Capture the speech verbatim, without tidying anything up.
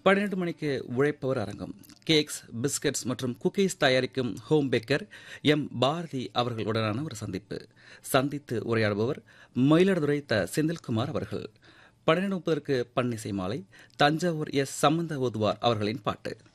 பன்னிரண்டு மணிக்கு உழைப்பவர் அரங்கம். கேக்ஸ், பிஸ்கட்ஸ் மற்றும் குக்கீஸ் தயாரிக்கும் ஹோம் பேக்கர் எம் பாரதி அவர்களுடனான ஒரு சந்திப்பு. சந்தித்து உரையாடுபவர் மயிலாடுதுறை த செந்தில்குமார் அவர்கள். பன்னிரண்டு முப்பதற்கு பன்னிசை மாலை. தஞ்சாவூர் எஸ் சம்பந்த ஓதுவார் அவர்களின் பாட்டு.